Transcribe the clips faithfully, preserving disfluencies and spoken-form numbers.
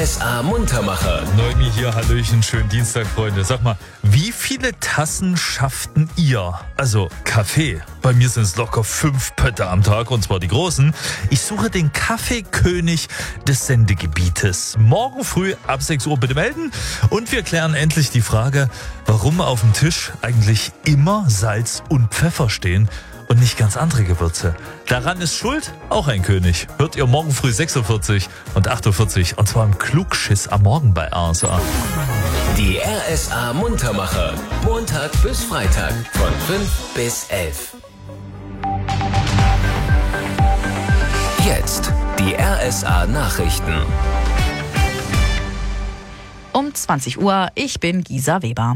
S A Muntermacher. Neumi hier, hallöchen, schönen Dienstag, Freunde. Sag mal, wie viele Tassen schafften ihr? Also Kaffee. Bei mir sind es locker fünf Pötte am Tag, und zwar die großen. Ich suche den Kaffeekönig des Sendegebietes. Morgen früh ab sechs Uhr bitte melden. Und wir klären endlich die Frage, warum auf dem Tisch eigentlich immer Salz und Pfeffer stehen und nicht ganz andere Gewürze. Daran ist schuld auch ein König. Hört ihr morgen früh sechs Uhr vierzig und acht Uhr vierzig, und zwar im Klugschiss am Morgen bei R S A. Die R S A Muntermacher. Montag bis Freitag von fünf bis elf. Jetzt die R S A Nachrichten. Um zwanzig Uhr, ich bin Gisa Weber.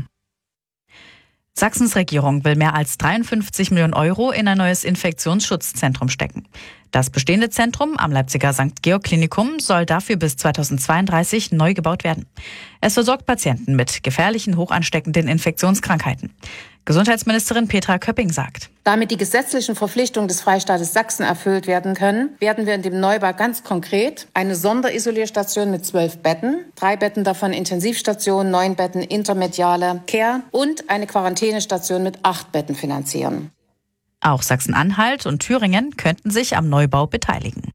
Sachsens Regierung will mehr als dreiundfünfzig Millionen Euro in ein neues Infektionsschutzzentrum stecken. Das bestehende Zentrum am Leipziger Sankt Georg Klinikum soll dafür bis zweitausendzweiunddreißig neu gebaut werden. Es versorgt Patienten mit gefährlichen, hochansteckenden Infektionskrankheiten. Gesundheitsministerin Petra Köpping sagt: Damit die gesetzlichen Verpflichtungen des Freistaates Sachsen erfüllt werden können, werden wir in dem Neubau ganz konkret eine Sonderisolierstation mit zwölf Betten, drei Betten davon Intensivstation, neun Betten intermediale Care und eine Quarantänestation mit acht Betten finanzieren. Auch Sachsen-Anhalt und Thüringen könnten sich am Neubau beteiligen.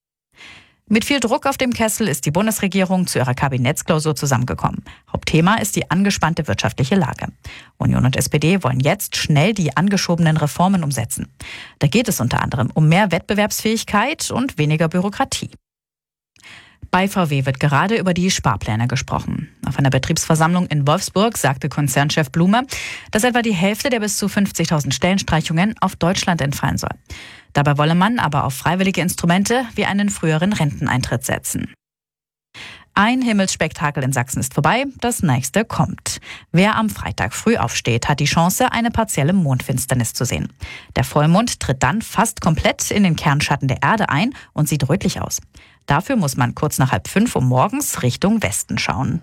Mit viel Druck auf dem Kessel ist die Bundesregierung zu ihrer Kabinettsklausur zusammengekommen. Hauptthema ist die angespannte wirtschaftliche Lage. Union und S P D wollen jetzt schnell die angeschobenen Reformen umsetzen. Da geht es unter anderem um mehr Wettbewerbsfähigkeit und weniger Bürokratie. Bei V W wird gerade über die Sparpläne gesprochen. Auf einer Betriebsversammlung in Wolfsburg sagte Konzernchef Blume, dass etwa die Hälfte der bis zu fünfzigtausend Stellenstreichungen auf Deutschland entfallen soll. Dabei wolle man aber auf freiwillige Instrumente wie einen früheren Renteneintritt setzen. Ein Himmelsspektakel in Sachsen ist vorbei, das nächste kommt. Wer am Freitag früh aufsteht, hat die Chance, eine partielle Mondfinsternis zu sehen. Der Vollmond tritt dann fast komplett in den Kernschatten der Erde ein und sieht rötlich aus. Dafür muss man kurz nach halb fünf Uhr morgens Richtung Westen schauen.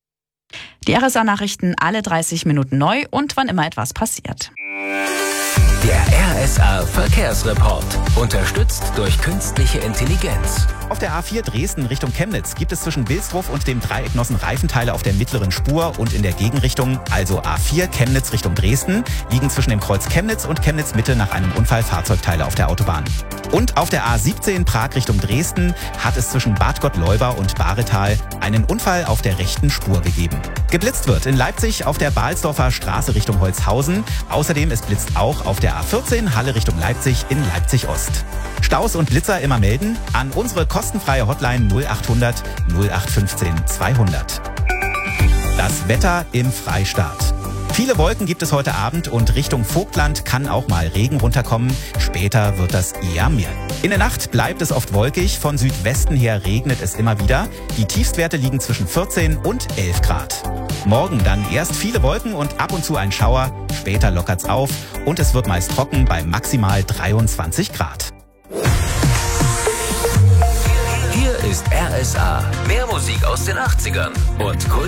Die R S A-Nachrichten alle dreißig Minuten neu und wann immer etwas passiert. Der R S A Verkehrsreport. Unterstützt durch künstliche Intelligenz. Auf der A vier Dresden Richtung Chemnitz gibt es zwischen Wilsdruff und dem Dreiecknossen Reifenteile auf der mittleren Spur und in der Gegenrichtung, also A vier Chemnitz Richtung Dresden, liegen zwischen dem Kreuz Chemnitz und Chemnitz Mitte nach einem Unfall Fahrzeugteile auf der Autobahn. Und auf der A siebzehn Prag Richtung Dresden hat es zwischen Bad Gottleuba und Baretal einen Unfall auf der rechten Spur gegeben. Geblitzt wird in Leipzig auf der Balsdorfer Straße Richtung Holzhausen. Außerdem es blitzt auch auf der A vierzehn Halle Richtung Leipzig in Leipzig Ost. Staus und Blitzer immer melden an unsere kostenfreie Hotline null achthundert null acht fünfzehn zweihundert. Das Wetter im Freistaat. Viele Wolken gibt es heute Abend und Richtung Vogtland kann auch mal Regen runterkommen. Später wird das eher mehr. In der Nacht bleibt es oft wolkig, von Südwesten her regnet es immer wieder. Die Tiefstwerte liegen zwischen vierzehn und elf Grad. Morgen dann erst viele Wolken und ab und zu ein Schauer, später lockert's auf und es wird meist trocken bei maximal dreiundzwanzig Grad. Hier ist R S A. Mehr Musik aus den achtzigern und Kult.